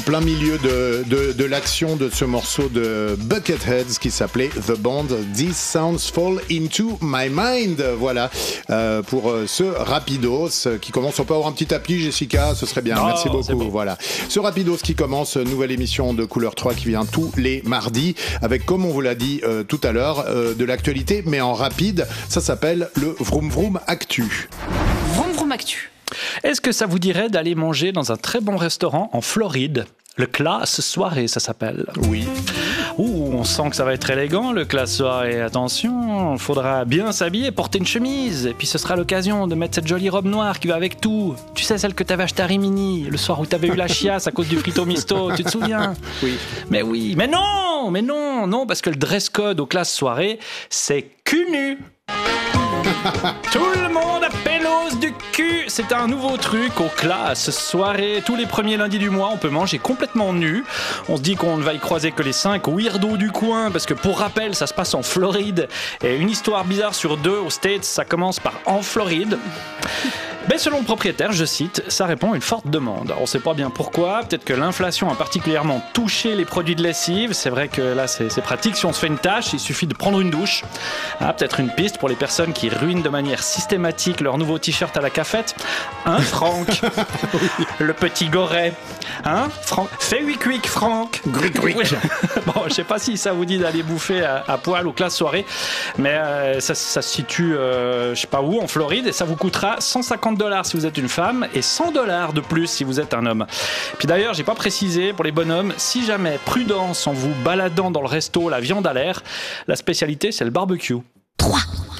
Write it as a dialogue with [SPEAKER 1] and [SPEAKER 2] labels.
[SPEAKER 1] Plein milieu de l'action de ce morceau de Bucketheads qui s'appelait The Band, These Sounds Fall Into My Mind. Voilà, pour ce Rapidos qui commence. On peut avoir un petit appli, Jessica, ce serait bien. Merci beaucoup. Bon. Voilà. Ce Rapidos qui commence, nouvelle émission de Couleur 3 qui vient tous les mardis avec, comme on vous l'a dit tout à l'heure, de l'actualité, mais en rapide. Ça s'appelle le Vroom Vroom Actu.
[SPEAKER 2] Vroom Vroom Actu.
[SPEAKER 3] Est-ce que ça vous dirait d'aller manger dans un très bon restaurant en Floride ? Le Classe Soirée, ça s'appelle.
[SPEAKER 1] Oui.
[SPEAKER 3] On sent que ça va être élégant, le Classe Soirée. Attention, il faudra bien s'habiller, porter une chemise. Et puis ce sera l'occasion de mettre cette jolie robe noire qui va avec tout. Tu sais, celle que t'avais achetée à Rimini, le soir où t'avais eu la chiasse à cause du frito misto, tu te souviens ?
[SPEAKER 1] Oui.
[SPEAKER 3] Mais oui, mais non, parce que le dress code au Classe Soirée, c'est cul nu. Tout le monde a pélos du cul. C'est un nouveau truc au Classe Soirée. Tous les premiers lundis du mois, on peut manger complètement nu. On se dit qu'on ne va y croiser que les 5 weirdos du coin, parce que pour rappel, ça se passe en Floride. Et une histoire bizarre sur 2 aux States, ça commence par en Floride. Mais selon le propriétaire, je cite, ça répond à une forte demande. On ne sait pas bien pourquoi, peut-être que l'inflation a particulièrement touché les produits de lessive. C'est vrai que là, c'est pratique. Si on se fait une tâche, il suffit de prendre une douche. Ah, peut-être une piste pour les personnes qui ruinent de manière systématique leur nouveau t-shirt à la cafette. Hein, Franck? Le petit goret. Hein, Franck? Fais 8 quick, Franck. Bon, je sais pas si ça vous dit d'aller bouffer à poil ou Classe Soirée, mais ça se situe, je sais pas où, en Floride, et ça vous coûtera $150 si vous êtes une femme et $100 de plus si vous êtes un homme. Puis d'ailleurs, j'ai pas précisé pour les bonhommes, si jamais prudence en vous baladant dans le resto, la viande à l'air, la spécialité c'est le barbecue.
[SPEAKER 2] 3.